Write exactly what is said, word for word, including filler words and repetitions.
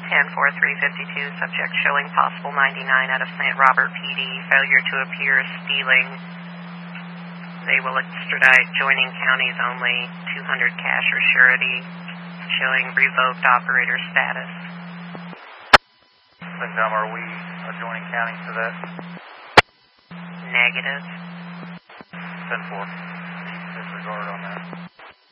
ten four three fifty-two, subject showing possible ninety-nine out of Saint Robert P D, failure to appear, stealing. They will extradite joining counties only, two hundred cash or surety, showing revoked operator status. Lindum, are we adjoining counties to that? Negative. ten four. Disregard on that.